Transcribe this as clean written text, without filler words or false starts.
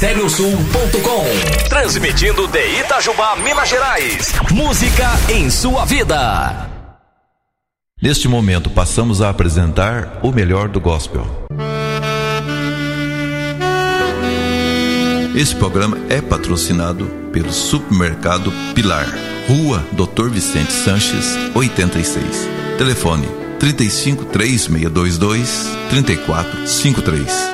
Telesul.com, transmitindo de Itajubá, Minas Gerais. Música em sua vida. Neste momento passamos a apresentar o melhor do gospel. Esse programa é patrocinado pelo Supermercado Pilar, Rua Dr. Vicente Sanches, 86. Telefone 35 3622 3453.